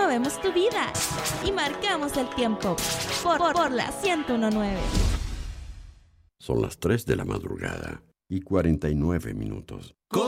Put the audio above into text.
movemos tu vida y marcamos el tiempo por la 101.9. Son las 3 de la madrugada y 49 minutos.